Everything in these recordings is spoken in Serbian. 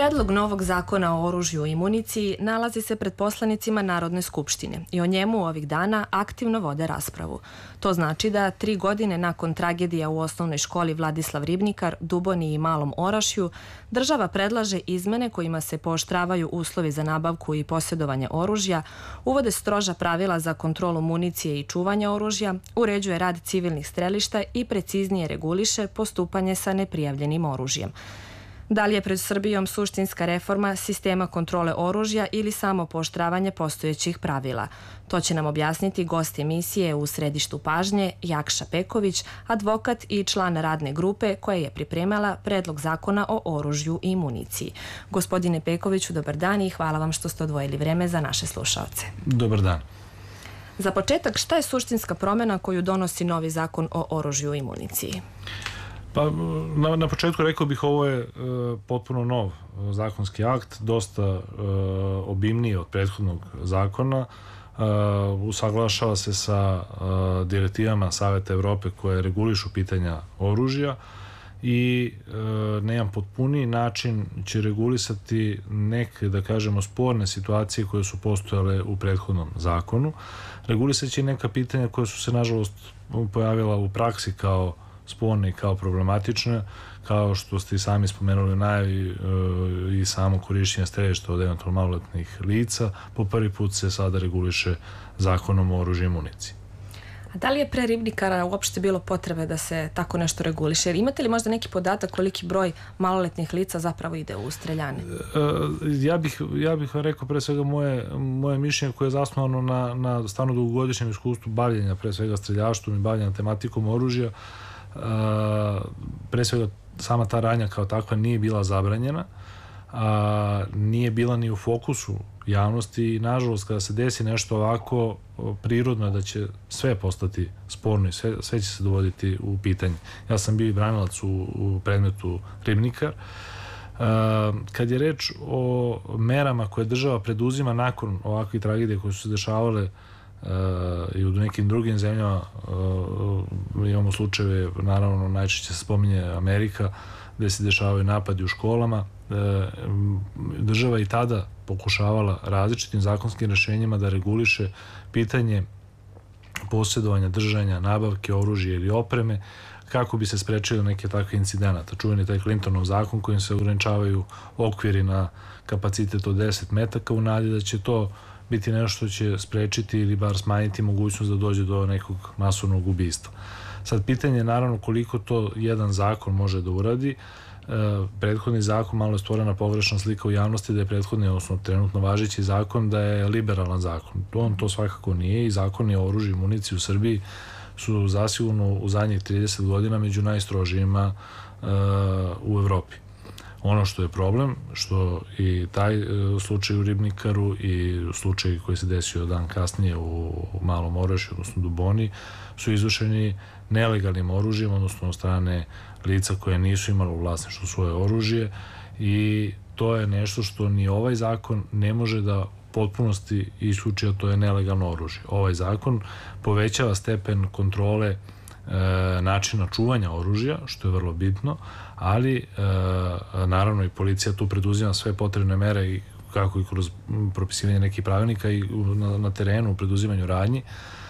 Predlog novog zakona o oružju i municiji nalazi se pred poslanicima Narodne skupštine i o njemu ovih dana aktivno vode raspravu. To znači da 3 godine nakon tragedija u osnovnoj školi Vladislav Ribnikar, Duboni i Malom Orašju, država predlaže izmene kojima se pooštravaju uslovi za nabavku i posjedovanje oružja, uvode stroža pravila za kontrolu municije i čuvanja oružja, uređuje rad civilnih strelišta i preciznije reguliše postupanje sa neprijavljenim oružjem. Da li je pred Srbijom suštinska reforma sistema kontrole oružja ili samo pooštravanje postojećih pravila? To će nam objasniti gost emisije U središtu pažnje Jakša Peković, advokat i član radne grupe koja je pripremala Predlog zakona o oružju i municiji. Gospodine Pekoviću, dobar dan i hvala vam što ste odvojili vreme za naše slušaoce. Dobar dan. Za početak, šta je suštinska promjena koju donosi novi zakon o oružju i municiji? Pa na početku rekao bih ovo je potpuno nov zakonski akt, dosta obimniji od prethodnog zakona, usaglašava se sa direktivama Saveta Evrope koje regulišu pitanja oružja i na jedan potpuniji način će regulisati neke, da kažemo, sporne situacije koje su postojale u prethodnom zakonu. Regulisat će i neka pitanja koja su se nažalost pojavila u praksi kao sporne i kao problematične, kao što ste i sami spomenuli u najavi i samo korišćenje strelišta od eventualno maloletnih lica, po prvi put se sada reguliše zakonom o oružju i municiji. A da li je pre Ribnikara uopšte bilo potrebe da se tako nešto reguliše? Jer imate li možda neki podatak koliki broj maloletnih lica zapravo ide u streljane? Ja bih vam rekao pre svega moje mišljenje koje je zasnovano na stvarno dugogodišnjem iskustvu bavljenja pre svega streljaštvom i bavljenja tematikom oružja. Pre svega sama ta radnja kao takva nije bila zabranjena, nije bila ni u fokusu javnosti i nažalost kada se desi nešto ovako prirodno je da će sve postati sporno i sve će se dovoditi u pitanje. Ja sam bio i branilac u predmetu Ribnikar. Kad je reč o merama koje država preduzima nakon ovakvih tragedija koje su se dešavale i u nekim drugim zemljama, imamo slučajeve, naravno najčešće se spominje Amerika, gde se dešavaju napadi u školama. Država i tada pokušavala različitim zakonskim rešenjima da reguliše pitanje posjedovanja, držanja, nabavke oružja ili opreme kako bi se sprečili neke takve incidenata. Čuveni taj Clintonov zakon kojim se ograničavaju okviri na kapacitet od 10 metaka u nadi da će to biti nešto što će sprečiti ili bar smanjiti mogućnost da dođe do nekog masovnog ubistva. Sad, pitanje je naravno koliko to jedan zakon može da uradi. Prethodni zakon, malo je stvorena pogrešna slika u javnosti da je prethodni, odnosno trenutno važeći zakon, da je liberalan zakon. On to svakako nije i zakoni o oružju i municiji u Srbiji su zasigurno u zadnjih 30 godina među najstrožijima u Evropi. Ono što je problem, što i taj slučaj u Ribnikaru i slučaj koji se desio dan kasnije u Malom Orašju, odnosno Duboni, su izvršeni nelegalnim oružjem, odnosno od strane lica koje nisu imalo u vlasništvu svoje oružje i to je nešto što ni ovaj zakon ne može da u potpunosti isključi, a to je nelegalno oružje. Ovaj zakon povećava stepen kontrole načina čuvanja oružja, što je vrlo bitno, ali naravno i policija tu preduzima sve potrebne mere i kako i kroz propisivanje nekih pravilnika i na terenu u preduzimanju radnji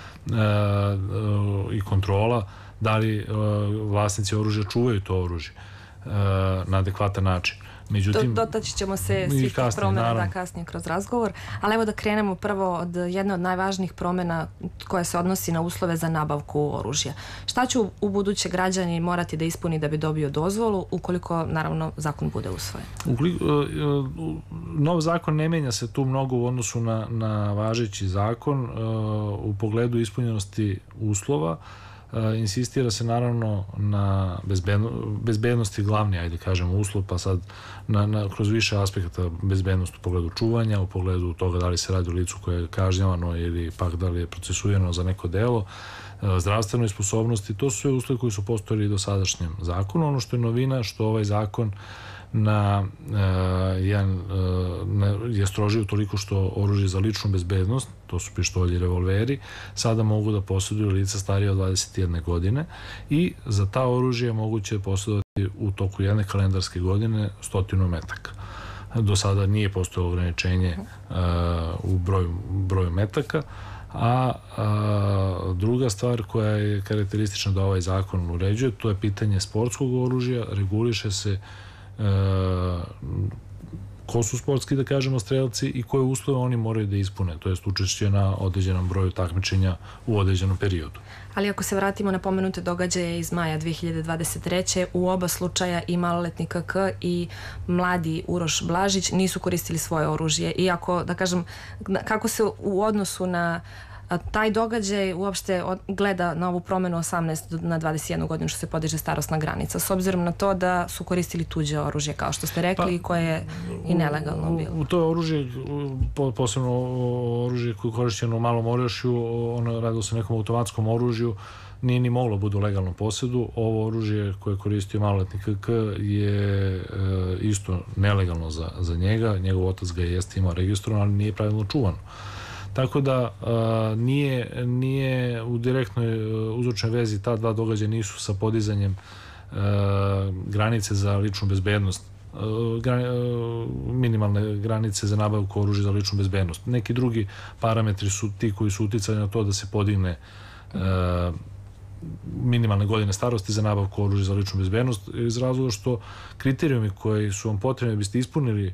i kontrola da li vlasnici oružja čuvaju to oružje na adekvatan način. Dotaći ćemo se svih tih promjena kasnije kroz razgovor, ali evo da krenemo prvo od jedne od najvažnijih promjena koja se odnosi na uslove za nabavku oružja. Šta će u buduće građani morati da ispuni da bi dobio dozvolu ukoliko naravno zakon bude usvojen? Nov zakon ne menja se tu mnogo u odnosu na važeći zakon u pogledu ispunjenosti uslova. Insistira se naravno na bezbednosti glavni, ajde kažemo, uslov, pa sad kroz više aspekta bezbednost u pogledu čuvanja, u pogledu toga da li se radi o licu koje je kažnjavano ili pak da li je procesuirano za neko delo, zdravstvenoj sposobnosti, to su sve uslovi koji su postojali i do sadašnjem zakonu. Ono što je novina, što ovaj zakon je strožio toliko što oružje za ličnu bezbednost, to su pištolji i revolveri, sada mogu da posjeduju lica starije od 21 godine i za ta oružje je moguće posjedovati u toku jedne kalendarske godine 100 metaka. Do sada nije postojalo ograničenje u broju metaka, a druga stvar koja je karakteristična da ovaj zakon uređuje, to je pitanje sportskog oružja. Reguliše se ko su sportski, da kažemo, strelci i koje uslove oni moraju da ispune, to jest učešće na određenom broju takmičenja u određenom periodu. Ali ako se vratimo na pomenute događaje iz maja 2023. u oba slučaja i maloletni KK i mladi Uroš Blažić nisu koristili svoje oružje. Iako, da kažem, kako se u odnosu na taj događaj uopšte gleda na ovu promenu 18 na 21 godinu što se podiže starosna granica, s obzirom na to da su koristili tuđe oružje, kao što ste rekli, koje je i nelegalno bilo. U to oružje, posebno oružje koje je korišćeno u malom oružju, ono radilo se nekom automatskom oružju, nije ni moglo bude u legalnom posjedu. Ovo oružje koje je koristio maloletni KK je isto nelegalno za njega. Njegov otac ga jeste imao registrovan, ali nije pravilno čuvano. Tako da nije u direktnoj uzročnoj vezi, ta dva događaja nisu sa podizanjem granice za ličnu bezbednost, minimalne granice za nabavku oružja za ličnu bezbednost. Neki drugi parametri su ti koji su uticali na to da se podigne minimalne godine starosti za nabavku oružja za ličnu bezbednost, iz razloga što kriterijumi koji su vam potrebni da biste ispunili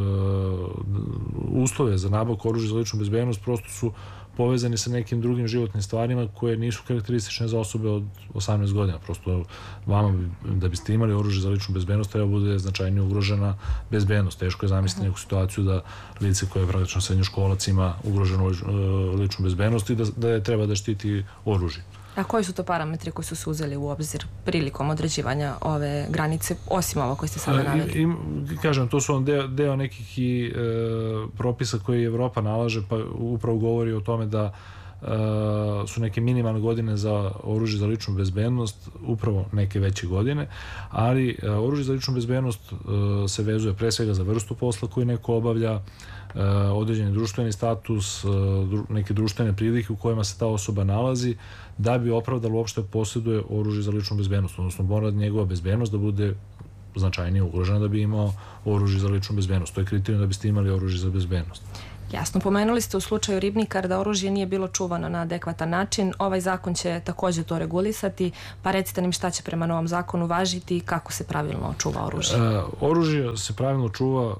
uslove za nabavku oružja za ličnu bezbednost prosto su povezani sa nekim drugim životnim stvarima koje nisu karakteristične za osobe od 18 godina. Prosto vama, da biste imali oružje za ličnu bezbednost, treba bude značajnije ugrožena bezbednost. Teško je zamisliti neku situaciju da lice koje je praktično srednjoškolac ima ugroženu ličnu bezbednost i da je treba da štiti oružje. A koji su to parametri koji su se uzeli u obzir prilikom određivanja ove granice, osim ovo koje ste sada naveli? Kažem, to su deo nekih i propisa koje Evropa nalaže, pa upravo govori o tome da su neke minimalne godine za oružje za ličnu bezbednost, upravo neke veće godine, ali oružje za ličnu bezbednost se vezuje pre svega za vrstu posla koju neko obavlja, određeni društveni status, neke društvene prilike u kojima se ta osoba nalazi, da bi opravdalo uopšte posjeduje oružje za ličnu bezbednost, odnosno mora njegova bezbednost da bude značajnije ugrožena da bi imao oružje za ličnu bezbednost. To je kriterijum da biste imali oružje za bezbednost. Jasno, pomenuli ste u slučaju Ribnikar da oružje nije bilo čuvano na adekvatan način. Ovaj zakon će također to regulisati, pa recite nam šta će prema novom zakonu važiti i kako se pravilno čuva oružje. Oružje se pravilno čuva,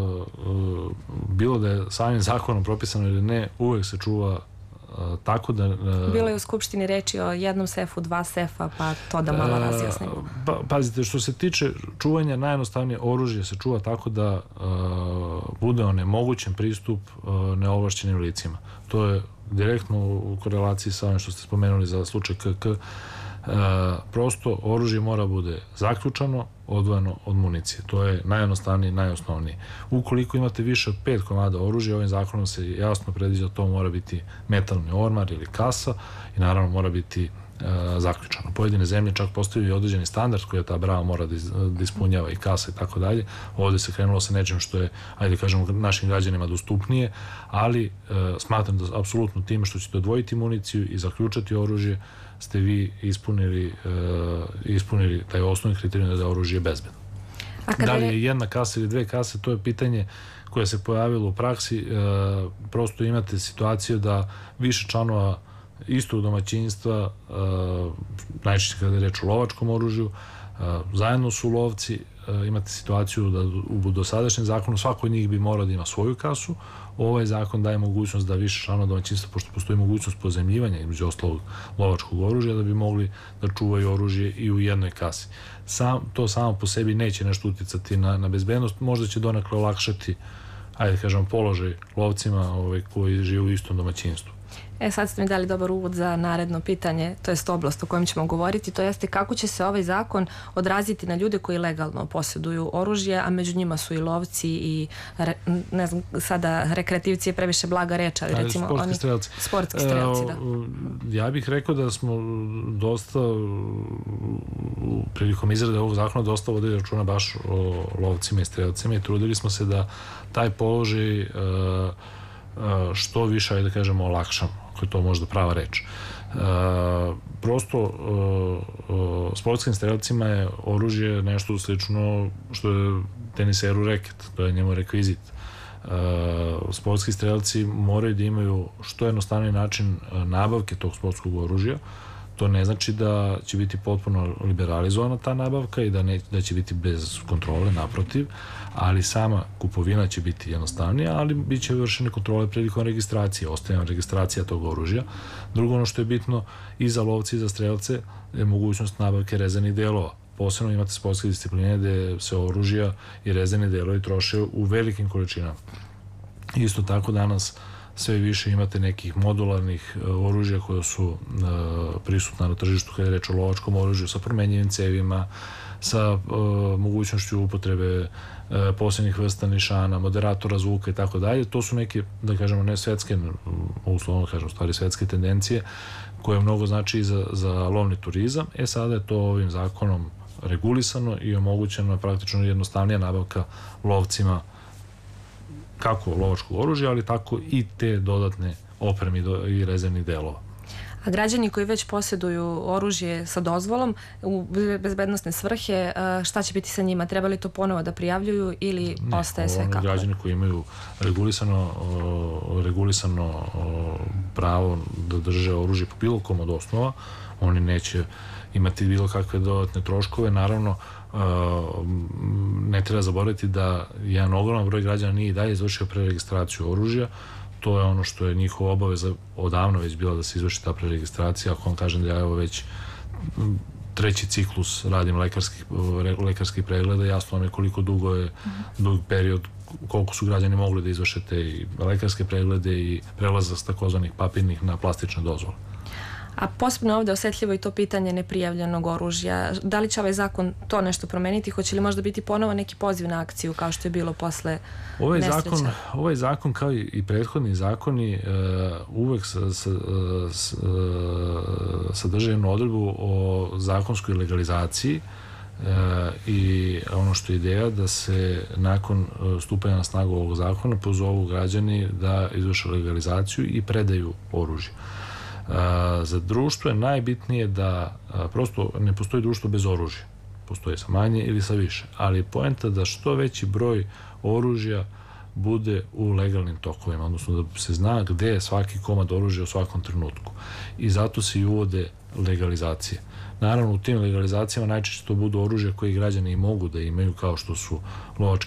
bilo da je samim zakonom propisano ili ne, uvek se čuva tako da... Bilo je u Skupštini reči o jednom sefu, dva sefa, pa to da malo razjasnimo. Pazite, što se tiče čuvanja, najjednostavnije oružje se čuva tako da bude onemogućen pristup neovlašćenim licima. To je direktno u korelaciji sa ovim što ste spomenuli za slučaj KK. Prosto oružje mora bude zaključano, odvojeno od municije. To je najjednostavnije i najosnovnije. Ukoliko imate više od 5 komada oružja, ovim zakonom se jasno predviđa da to mora biti metalni ormar ili kasa i naravno mora biti zaključano. Pojedine zemlje čak postavljaju određeni standard koji ta brava mora da ispunjava i kasa i tako dalje. Ovdje se krenulo sa nečim što je, ajde kažemo, našim građanima dostupnije, ali smatram da apsolutno time što ćete odvojiti municiju i zaključati oružje ste vi ispunili taj osnovni kriterijum da je oružje bezbedno. Da li je jedna kasa ili dve kase, to je pitanje koje se pojavilo u praksi. Prosto imate situaciju da više članova istog domaćinstva, najčešće kada je reč o lovačkom oružju, zajedno su lovci, imate situaciju da u dosadašnjem zakonu svako od njih bi morao da ima svoju kasu. Ovaj zakon daje mogućnost da više članova domaćinstva, pošto postoji mogućnost pozajmljivanja između ostalog lovačkog oružja, da bi mogli da čuvaju oružje i u jednoj kasi. To samo po sebi neće nešto uticati na bezbednost, možda će donekle olakšati, ajde kažem, položaj lovcima koji žive u istom domaćinstvu. Sad ste mi dali dobar uvod za naredno pitanje, to jest oblast o kojem ćemo govoriti, to jeste kako će se ovaj zakon odraziti na ljude koji legalno posjeduju oružje, a među njima su i lovci i, ne znam, sada rekreativci je previše blaga reč, ali recimo sportski strelci. Sportski strelci, da. Ja bih rekao da smo dosta, prilikom izrade ovog zakona, dosta vodili računa baš o lovcima i strelcima i trudili smo se da taj položaj što više, ajde da kažemo, olakšamo, ako je to možda prava reč. Prosto sportskim strelcima je oružje nešto slično što je teniseru reket, to je njemu rekvizit. Sportski strelci moraju da imaju što jednostavniji način nabavke tog sportskog oružja. To ne znači da će biti potpuno liberalizovana ta nabavka i da će biti bez kontrole, naprotiv, ali sama kupovina će biti jednostavnija, ali bit će vršene kontrole prilikom registracije, ostaje registracija tog oružja. Drugo, ono što je bitno i za lovce i za strelce je mogućnost nabavke rezervnih delova. Posebno imate sportske discipline gde se oružja i rezervni delovi troše u velikim količinama. Isto tako danas sve više imate nekih modularnih oružja koja su prisutna na tržištu kada je reč o lovačkom oružju sa promenjivim cevima, sa mogućnošću upotrebe posebnih vrsta nišana, moderatora zvuka i tako dalje. To su neke, da kažemo, ne svetske, uslovno kažem, stvari svetske tendencije koje mnogo znači za lovni turizam. Sada je to ovim zakonom regulisano i omogućeno je praktično jednostavnija nabavka lovcima kako lovačkog oružja, ali tako i te dodatne opreme i rezervnih delova. A građani koji već posjeduju oružje sa dozvolom u bezbednosne svrhe, šta će biti sa njima? Treba li to ponovo da prijavljuju ili ostaje sve kako? Građani koji imaju regulisano pravo da drže oružje po bilo kom od osnova, oni neće imati bilo kakve dodatne troškove. Naravno, ne treba zaboraviti da jedan ogroman broj građana nije i dalje izvršio preregistraciju oružja. To je ono što je njihova obaveza odavno već bila, da se izvrši ta preregistracija. Ako vam kažem da ja evo već treći ciklus radim lekarskih pregleda, jasno vam je koliko dugo je dug period, koliko su građani mogli da izvrše te i lekarske preglede i prelazak s takozvanih papirnih na plastične dozvole. A posebno ovde osetljivo i to pitanje neprijavljenog oružja. Da li će ovaj zakon to nešto promeniti? Hoće li možda biti ponovo neki poziv na akciju kao što je bilo posle nesreća? Ovaj zakon, kao i prethodni zakoni, uvek sadrže jednu odredbu o zakonskoj legalizaciji i ono što je ideja da se nakon stupanja na snagu ovog zakona pozovu građani da izvrše legalizaciju i predaju oružje. Za društvo je najbitnije da prosto ne postoji društvo bez oružja. Postoji sa manje ili sa više, ali poenta da što veći broj oružja bude u legalnim tokovima, odnosno da se zna gde je svaki komad oružja u svakom trenutku. I zato se i uvode legalizacije. Naravno, u tim legalizacijama najčešće to budu oružja koje građani mogu da imaju, kao što su lovački